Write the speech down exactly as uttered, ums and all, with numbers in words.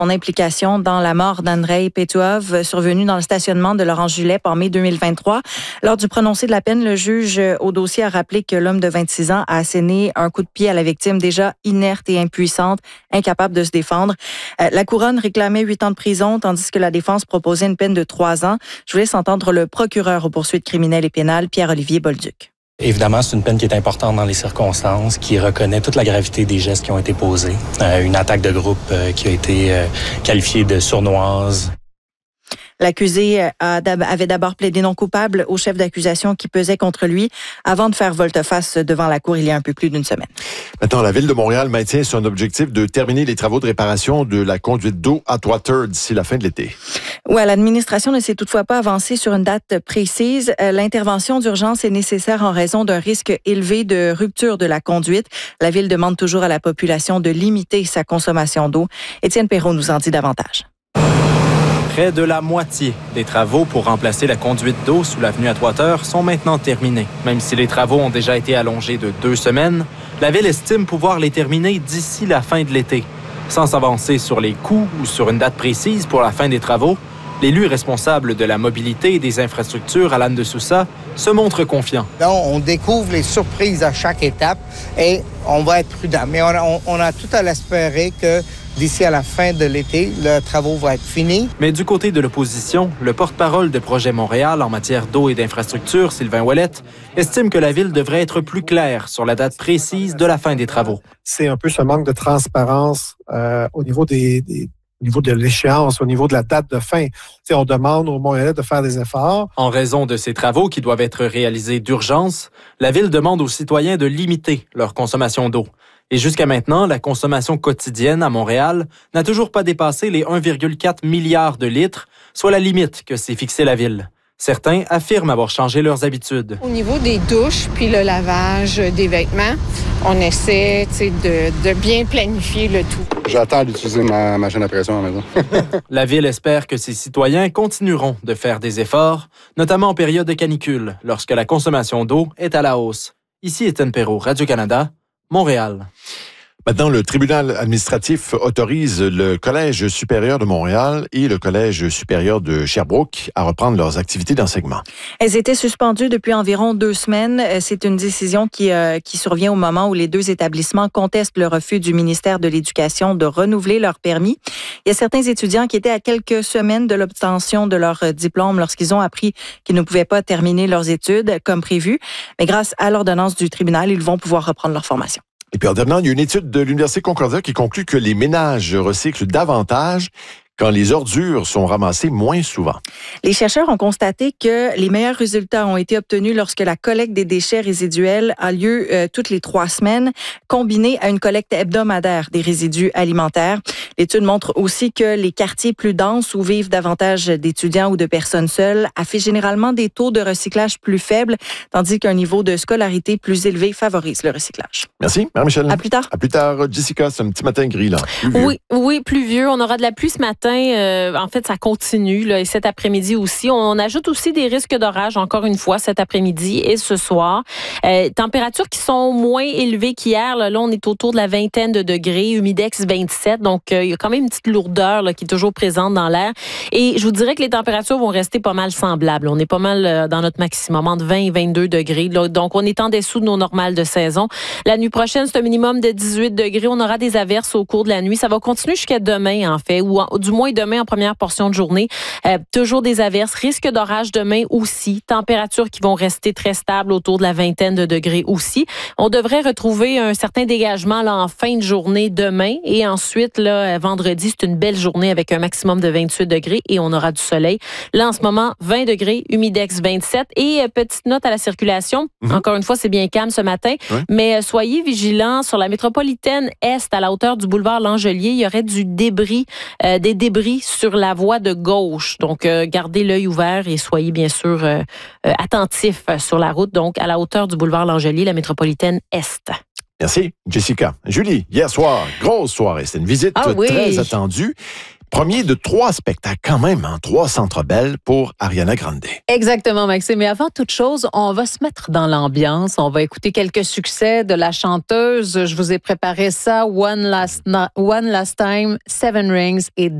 son implication dans la mort d'Andrei Petuov, survenue dans le stationnement de Laurent Julep en mai deux mille vingt-trois. Lors du prononcé de la peine, le juge au dossier a rappelé que l'homme de vingt-six ans a asséné un coup de pied à la victime déjà inerte et impuissante, incapable de se défendre. Euh, la couronne réclamait huit ans de prison, tandis que la défense proposait une peine de trois ans. Je vous laisse entendre le procureur aux poursuites criminelles et pénales, Pierre-Olivier Bolduc. Évidemment, c'est une peine qui est importante dans les circonstances, qui reconnaît toute la gravité des gestes qui ont été posés. Euh, une attaque de groupe euh, qui a été euh, qualifiée de sournoise. L'accusé avait d'abord plaidé non coupable au chef d'accusation qui pesait contre lui avant de faire volte-face devant la cour il y a un peu plus d'une semaine. Maintenant, la Ville de Montréal maintient son objectif de terminer les travaux de réparation de la conduite d'eau Atwater d'ici la fin de l'été. Oui, l'administration ne s'est toutefois pas avancée sur une date précise. L'intervention d'urgence est nécessaire en raison d'un risque élevé de rupture de la conduite. La Ville demande toujours à la population de limiter sa consommation d'eau. Étienne Perrault nous en dit davantage. Près de la moitié des travaux pour remplacer la conduite d'eau sous l'avenue Atwater sont maintenant terminés. Même si les travaux ont déjà été allongés de deux semaines, la Ville estime pouvoir les terminer d'ici la fin de l'été. Sans s'avancer sur les coûts ou sur une date précise pour la fin des travaux, l'élu responsable de la mobilité et des infrastructures, Alan de Sousa, se montre confiant. Là, on découvre les surprises à chaque étape et on va être prudent. Mais on a, on, on a tout à l'espérer que d'ici à la fin de l'été, le travaux va être fini. Mais du côté de l'opposition, le porte-parole de Projet Montréal en matière d'eau et d'infrastructures, Sylvain Ouellette, estime que la Ville devrait être plus claire sur la date précise de la fin des travaux. C'est un peu ce manque de transparence euh, au niveau des, des au niveau de l'échéance, au niveau de la date de fin. T'sais, on demande aux Montréalais de faire des efforts. En raison de ces travaux qui doivent être réalisés d'urgence, la Ville demande aux citoyens de limiter leur consommation d'eau. Et jusqu'à maintenant, la consommation quotidienne à Montréal n'a toujours pas dépassé les un virgule quatre milliard de litres, soit la limite que s'est fixée la Ville. Certains affirment avoir changé leurs habitudes. Au niveau des douches puis le lavage des vêtements, on essaie de, de bien planifier le tout. J'attends d'utiliser ma machine à pression à la maison. La Ville espère que ses citoyens continueront de faire des efforts, notamment en période de canicule, lorsque la consommation d'eau est à la hausse. Ici Étienne Perrault, Radio-Canada, Montréal. Maintenant, le tribunal administratif autorise le Collège supérieur de Montréal et le Collège supérieur de Sherbrooke à reprendre leurs activités d'enseignement. Elles étaient suspendues depuis environ deux semaines. C'est une décision qui, euh, qui survient au moment où les deux établissements contestent le refus du ministère de l'Éducation de renouveler leur permis. Il y a certains étudiants qui étaient à quelques semaines de l'obtention de leur diplôme lorsqu'ils ont appris qu'ils ne pouvaient pas terminer leurs études comme prévu. Mais grâce à l'ordonnance du tribunal, ils vont pouvoir reprendre leur formation. Et puis en terminant, il y a une étude de l'Université Concordia qui conclut que les ménages recyclent davantage quand les ordures sont ramassées moins souvent. Les chercheurs ont constaté que les meilleurs résultats ont été obtenus lorsque la collecte des déchets résiduels a lieu euh, toutes les trois semaines, combinée à une collecte hebdomadaire des résidus alimentaires. L'étude montre aussi que les quartiers plus denses où vivent davantage d'étudiants ou de personnes seules affichent généralement des taux de recyclage plus faibles, tandis qu'un niveau de scolarité plus élevé favorise le recyclage. Merci, Marie-Michel. À plus tard. À plus tard, Jessica. C'est un petit matin gris, là. Oui, oui, pluvieux. On aura de la pluie ce matin. Euh, en fait, ça continue, là, et cet après-midi aussi. On ajoute aussi des risques d'orage, encore une fois, cet après-midi et ce soir. Euh, températures qui sont moins élevées qu'hier. Là, là, on est autour de la vingtaine de degrés, humidex vingt-sept. Donc, euh, il y a quand même une petite lourdeur là, qui est toujours présente dans l'air. Et je vous dirais que les températures vont rester pas mal semblables. On est pas mal euh, dans notre maximum, entre vingt et vingt-deux degrés. Là, donc, on est en dessous de nos normales de saison. La nuit prochaine, c'est un minimum de dix-huit degrés. On aura des averses au cours de la nuit. Ça va continuer jusqu'à demain, en fait, ou en, du moins demain en première portion de journée. Euh, toujours des averses. Risque d'orage demain aussi. Températures qui vont rester très stables autour de la vingtaine de degrés aussi. On devrait retrouver un certain dégagement là, en fin de journée demain. Et ensuite, là, vendredi, c'est une belle journée avec un maximum de vingt-huit degrés et on aura du soleil. Là, en ce moment, vingt degrés, humidex vingt-sept. Et euh, petite note à la circulation. Mm-hmm. Encore une fois, c'est bien calme ce matin. Oui. Mais euh, soyez vigilants sur la métropolitaine Est, à la hauteur du boulevard Langelier. Il y aurait du débris, euh, des débris sur la voie de gauche. Donc, euh, gardez l'œil ouvert et soyez bien sûr euh, euh, attentifs sur la route. Donc, à la hauteur du boulevard Langelier, la métropolitaine Est. Merci, Jessica. Julie, hier soir, grosse soirée. C'était une visite ah, oui. très attendue. Premier de trois spectacles, quand même, hein, trois Centre Bell pour Ariana Grande. Exactement, Maxime. Mais avant toute chose, on va se mettre dans l'ambiance. On va écouter quelques succès de la chanteuse. Je vous ai préparé ça. One Last, One Last Time, Seven Rings et